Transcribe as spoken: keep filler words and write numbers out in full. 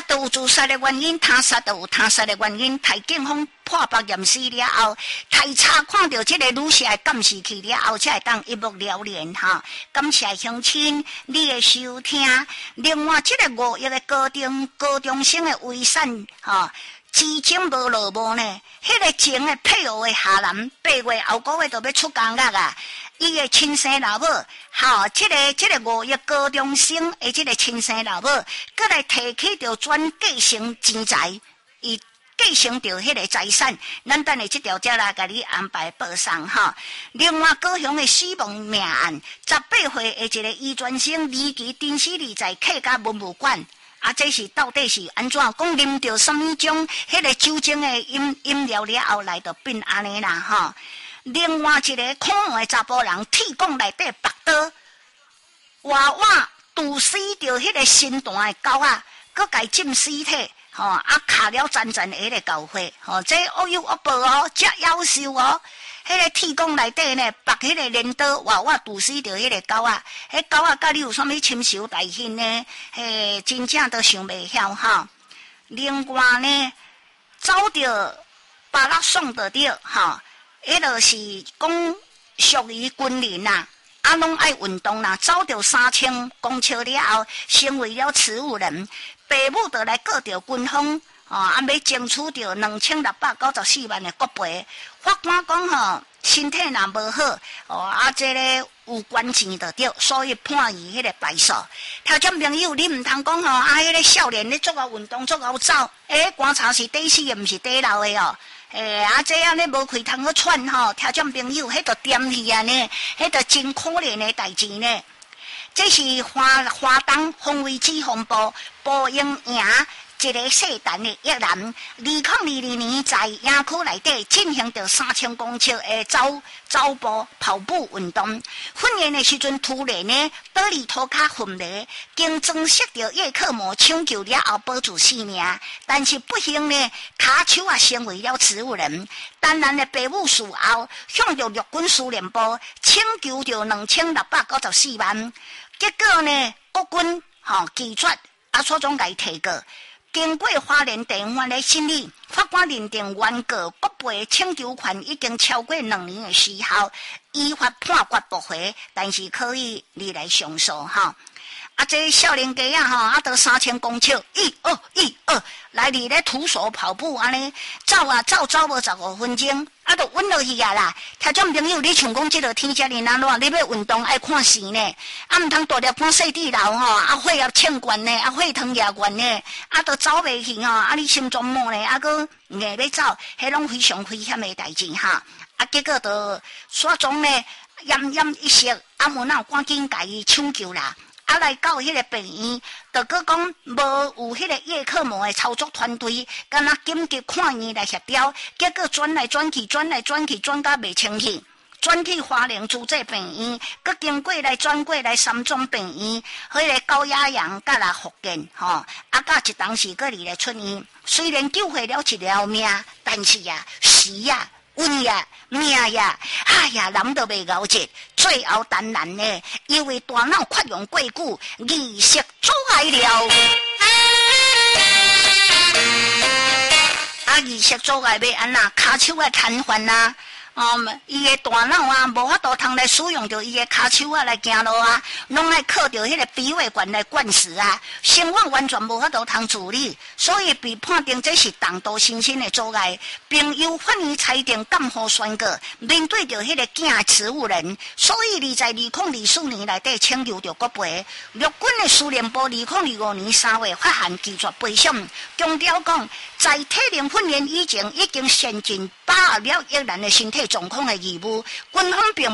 都有自杀的原因，他杀都有他杀的原因。台警方破获验尸了后，台查看到这个女士的监视器了后，才会当一目了然哈。感谢乡亲你的收听。另外，这个五亿的高中高中生的遗产哈。至今无落幕呢，迄、那个前的配偶的下男，八月后个月就要出监狱啊！伊的亲生老母，吼，这个这个五亿高中生的这个亲生老母，搁来提起着转继承钱财，伊继承着迄个财产，咱等下这条则来甲你安排报上哈。另外，高雄的死亡命案，十八岁的一个医专生离奇丁死里在客家文物馆。啊，这是到底是安怎讲？啉着什么种迄个酒精的饮饮料了后来就变安尼啦吼。另外一个可爱的查甫人，铁管内底拔刀，娃娃毒死着迄个心断的狗啊，佮家浸尸体，吼、哦、啊，卡了层层的迄个狗血，吼、哦，这恶有恶报哦，这夭寿哦。迄个铁管内底呢，拔迄个镰刀，娃娃毒死着迄个狗啊！迄狗啊，甲你有啥物亲手代恨呢？嘿，真正都想袂晓哈。另外呢，走着巴拉送得着哈，迄个是讲属于军人呐，啊，拢爱运动啦，走着三千公尺了后，成为了持武人，爸母就来告着军方。哦，啊，要争取到两千六百九十四万的国赔。法官讲吼，身体若无好，哦，啊，这个有关钱就对，所以判伊迄个败诉。听众朋友，你唔通讲吼，啊，迄、那个少年咧做个运动做个走，诶，观察是底死的，毋是底流的哦。诶，啊，这样咧无开通去喘吼，听众朋友，迄个掂去啊呢，迄个真可怜的代志呢。这是花花东防卫指防部部营营。一个细陈的一人，二零二二年在营区内底进行着三千公尺的走走步、跑步运动。训练的时阵，突然呢，倒里涂骹昏迷，经装设着叶克膜抢救了后保住性命，但是不幸呢，骹手啊成为了植物人。当然的，爸母事后向着陆军司令部请求着两千六百九十四万，结果呢，国军吼拒绝，啊，所总该提过。经过花莲地方的审理，法官认定原告国赔请求权已经超过两年的时效，依法判决驳回，但是可以你来上诉哈。啊，这少年家啊吼，啊得三千公尺，一二一二，来你咧徒手跑步安尼走啊走走无十五分钟，啊都稳落去啊啦。听众朋友，你像讲这个天遮尼难热，你要运动爱看时呢，啊唔通大粒看细地流吼，啊血压欠悬呢，啊血糖也悬呢，啊都走袂去吼，啊你心中满呢，啊个硬要走，迄拢非常危险的代志哈。啊结果就煞总呢奄奄一息，啊无哪赶紧甲伊抢救啦。啊，来到迄个病院，就搁讲无有迄个叶克膜的操作团队，敢若紧急看医来协调，结果转来转去，转来转去，转到袂清气，转去花莲主治病院，搁经过来转过来三种病院，迄个高压氧甲来福建，吼、哦，啊，甲一当时搁里来出院，虽然救回了一条命，但是呀，时呀。运呀，命呀，哎呀，人都袂熬chết，最后当然呢，因为大脑缺氧过久，意识阻碍了。啊，意识阻碍要安那，骹手啊瘫痪呐。哦，伊个大脑啊，无法度通来使用着伊个骹手啊来行路啊，拢爱靠着迄个鼻胃管来灌食啊，生活完全无法度通处理，所以被判定这是重度身心的阻碍，并由法院裁定监护宣告。面对着迄个囝持物人，所以你在二零二四年内底请求着国赔。陆军的司令部二零二五年三月发函拒绝赔偿，强调讲在体能训练以前已经先尽把握了越南的身体状况的义务，军方并